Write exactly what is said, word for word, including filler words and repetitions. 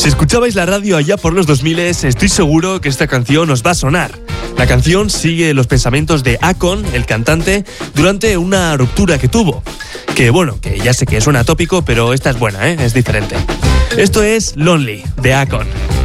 Si escuchabais la radio allá por los dos mil, estoy seguro que esta canción os va a sonar. La canción sigue los pensamientos de Akon, el cantante, durante una ruptura que tuvo. Que bueno, que ya sé que suena tópico, pero esta es buena, ¿eh? Es diferente. Esto es Lonely, de Akon.